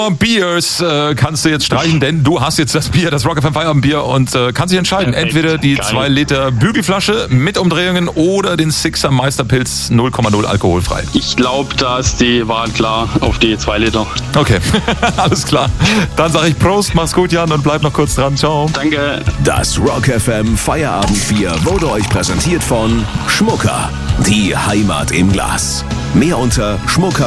4 Beers kannst du jetzt streichen, denn du hast jetzt das Bier, das Rock FM Feierabendbier und kannst dich entscheiden. Perfekt. Entweder die Geil. 2 Liter Bügelflasche mit Umdrehungen oder den 6er Meisterpilz 0,0 alkoholfrei. Ich glaube, da ist die Wahl klar auf die 2 Liter. Okay, alles klar. Dann sage ich Prost, mach's gut, Jan, und bleib noch kurz dran. Ciao. Danke. Das Rock FM Feierabendbier wurde euch präsentiert von Schmucker. Die Heimat im Glas. Mehr unter Schmucker.